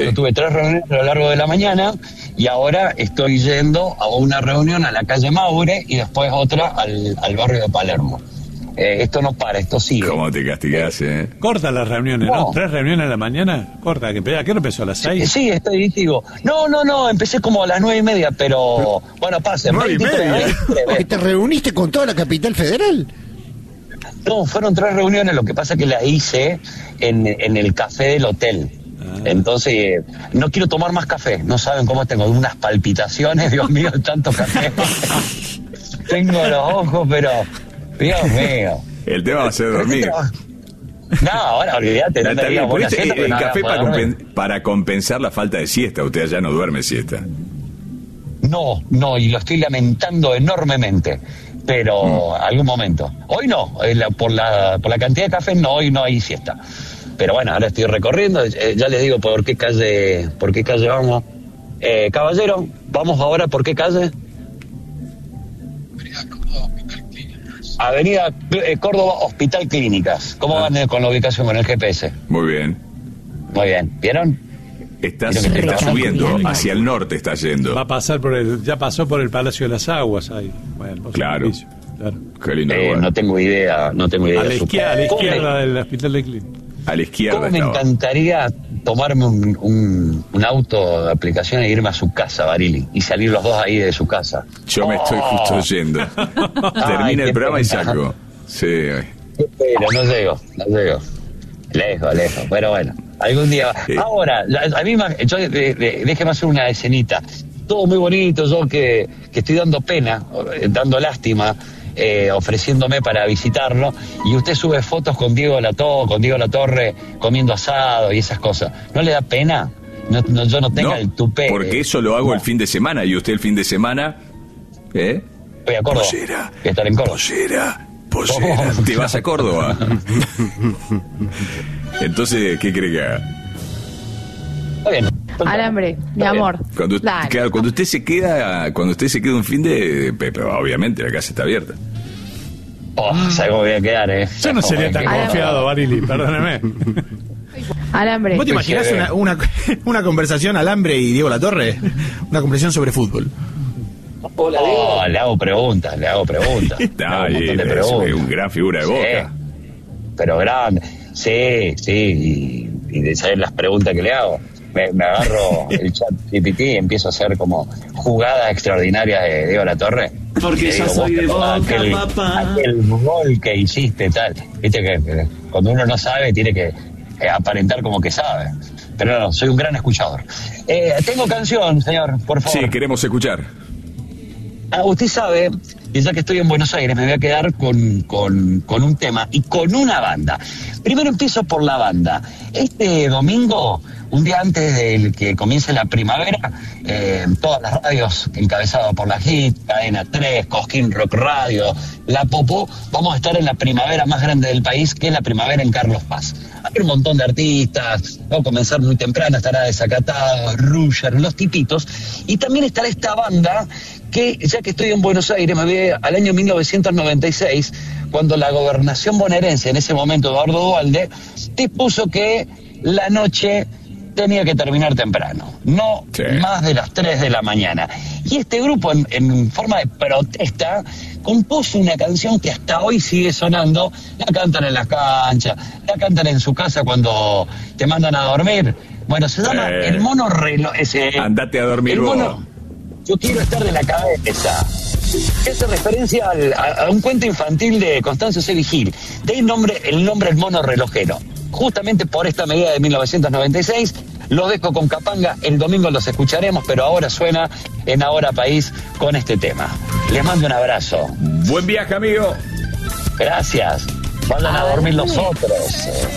Yo tuve 3 reuniones a lo largo de la mañana y ahora estoy yendo a una reunión a la calle Maure y después otra al barrio de Palermo. Esto no para, esto sigue. ¿Cómo te castigás, Corta las reuniones, ¿no? 3 reuniones a la mañana, corta. ¿A qué hora empezó? ¿A las 6? Sí, estoy, digo. No, empecé como a las 9:30, pero bueno, pase. 9:30. ¿Te reuniste con toda la capital federal? No, fueron 3 reuniones, lo que pasa es que las hice en el café del hotel. Entonces, no quiero tomar más café. No saben cómo tengo unas palpitaciones, Dios mío, tanto café. Tengo los ojos, pero... Dios mío. El tema va a ser dormir. No, ahora olvídate. No el café para compensar la falta de siesta. Usted ya no duerme siesta. No, y lo estoy lamentando enormemente. Pero algún momento. Hoy no, por la cantidad de café, no, hoy no hay siesta. Pero bueno, ahora estoy recorriendo. Ya les digo por qué calle vamos. Caballero, vamos ahora por qué calle. Avenida Córdoba, Hospital Clínicas. ¿Cómo van con la ubicación, con el GPS? Muy bien. Muy bien. ¿Vieron? Está subiendo, hacia el norte está yendo. Va a pasar ya pasó por el Palacio de las Aguas ahí. Bueno, claro. Qué lindo lugar. No tengo idea. A la izquierda del Hospital de Clínicas. A la izquierda. ¿Cómo me encantaría tomarme un auto de aplicación e irme a su casa, Barili, y salir los dos ahí de su casa? Yo me estoy justo yendo. Termina el programa y saco. Sí. Pero no llego. Lejos. Pero bueno, algún día. Ahora, a mí déjeme hacer una escenita. Todo muy bonito, yo que estoy dando pena, dando lástima, ofreciéndome para visitarlo, y usted sube fotos con Diego Latorre comiendo asado y esas cosas. ¿No le da pena? Yo no tenga el tupé. Porque eso lo hago el fin de semana, y usted el fin de semana voy a Córdoba. Pollera. Voy a estar en Córdoba. Pollera. ¿Te vas a Córdoba? Entonces, ¿qué cree que haga? Está bien. Alambre, mi amor. Cuando usted se queda un fin de... Pero obviamente la casa está abierta. ¿Sabes cómo voy a quedar, Yo no sería tan confiado, Barili, perdóneme. Alambre. ¿Vos te imaginás una conversación Alambre y Diego Latorre? Una conversación sobre fútbol. Hola, Diego. Le hago preguntas. Está ahí, es una gran figura de Boca. Pero grande. Sí, y de saber las preguntas que le hago. Me agarro el chat GPT y empiezo a hacer como jugadas extraordinarias de Diego Latorre. Porque yo soy de Boca, papá. Aquel gol que hiciste, tal. Viste que cuando uno no sabe, tiene que aparentar como que sabe. Pero no, soy un gran escuchador. Tengo canción, señor, por favor. Sí, queremos escuchar. Usted sabe que ya que estoy en Buenos Aires me voy a quedar con un tema y con una banda. Primero empiezo por la banda. Este domingo, un día antes de que comience la primavera, todas las radios encabezadas por la HIT, Cadena 3, Cosquín Rock Radio, La Popó, vamos a estar en la primavera más grande del país, que es la primavera en Carlos Paz. Hay un montón de artistas, va a comenzar muy temprano, estará Desacatado, Ruger, Los Tipitos, y también estará esta banda que, ya que estoy en Buenos Aires, me voy al año 1996, cuando la gobernación bonaerense, en ese momento Eduardo Duhalde, dispuso que la noche tenía que terminar temprano, más de las 3 de la mañana. Y este grupo, en forma de protesta, compuso una canción que hasta hoy sigue sonando. La cantan en las canchas, la cantan en su casa cuando te mandan a dormir. Bueno, se llama El Mono Reloj. Andate a dormir vos. Yo quiero estar de la cabeza. Hace referencia a un cuento infantil de Constancio C. Vigil. De ahí el nombre El Mono Relojero. Justamente por esta medida de 1996, los dejo con Capanga. El domingo los escucharemos, pero ahora suena en Ahora País con este tema. Les mando un abrazo. Buen viaje, amigo. Gracias. Vayan a dormir los otros.